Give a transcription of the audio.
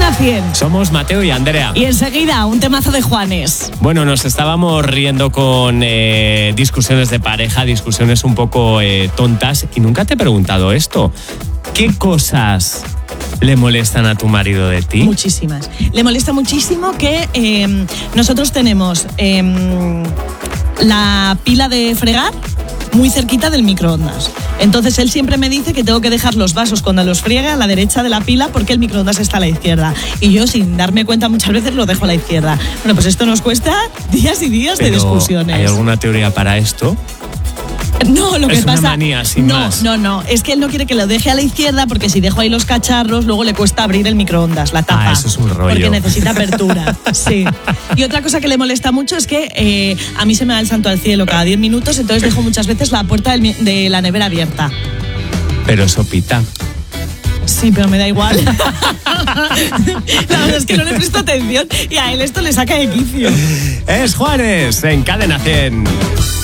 Cadena 100. Somos Mateo y Andrea. Y enseguida, un temazo de Juanes. Bueno, nos estábamos riendo con discusiones de pareja, discusiones un poco tontas. Y nunca te he preguntado esto. ¿Qué cosas le molestan a tu marido de ti? Muchísimas. Le molesta muchísimo que nosotros tenemos la pila de fregar muy cerquita del microondas. Entonces él siempre me dice que tengo que dejar los vasos cuando los friegue a la derecha de la pila porque el microondas está a la izquierda. Y yo, sin darme cuenta, muchas veces lo dejo a la izquierda. Bueno, pues esto nos cuesta días y días de discusiones. ¿Hay alguna teoría para esto? No, lo que pasa... Es una manía, sin más. No. Es que él no quiere que lo deje a la izquierda porque si dejo ahí los cacharros, luego le cuesta abrir el microondas, la tapa. Eso es un rollo. Porque necesita apertura, sí. Y otra cosa que le molesta mucho es que a mí se me da el santo al cielo cada 10 minutos, entonces dejo muchas veces la puerta de la nevera abierta. Pero eso pita. Sí, pero me da igual. La verdad es que no le presto atención y a él esto le saca de quicio. Es Juanes en Cadena 100.